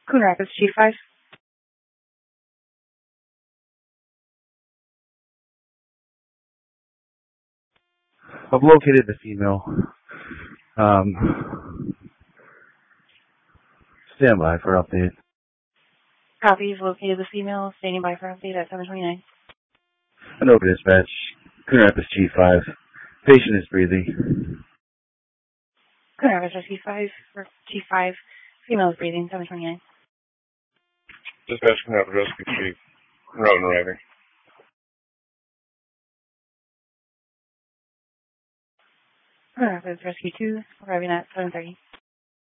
Coon Rapids, Chief 5. I've located the female. Stand by for update. Copy, you've located the female, standing by for update at 729. An over dispatch. Coon Rapids Chief 5. Patient is breathing. Coon Rapids Rescue 5, for Chief 5. Female is breathing, 729. Dispatch Coon Rapids Rescue Chief. Route and arriving. Coon Rapids Rescue 2, arriving at 730.